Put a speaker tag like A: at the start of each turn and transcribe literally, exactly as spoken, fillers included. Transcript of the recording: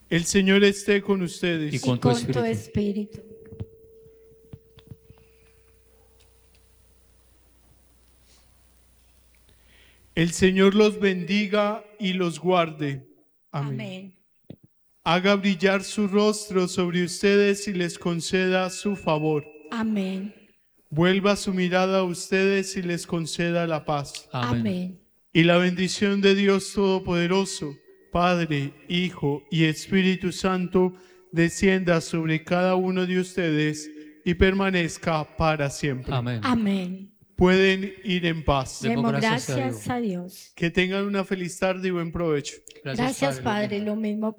A: El Señor esté con ustedes.
B: Y con tu espíritu.
C: espíritu.
A: El Señor los bendiga y los guarde. Amén.
C: Amén.
A: Haga brillar su rostro sobre ustedes y les conceda su favor.
C: Amén.
A: Vuelva su mirada a ustedes y les conceda la paz.
B: Amén.
C: Amén.
A: Y la bendición de Dios Todopoderoso, Padre, Hijo y Espíritu Santo, descienda sobre cada uno de ustedes y permanezca para siempre.
B: Amén.
C: Amén.
A: Pueden ir en paz.
B: Demos
C: Demos
B: gracias a
C: gracias a Dios.
A: Que tengan una feliz tarde y buen provecho.
C: Gracias, Padre. Lo mismo